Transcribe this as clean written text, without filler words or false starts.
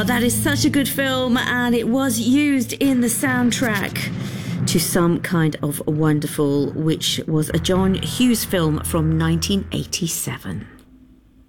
That is such a good film, and it was used in the soundtrack to Some Kind of Wonderful, which was a John Hughes film from 1987.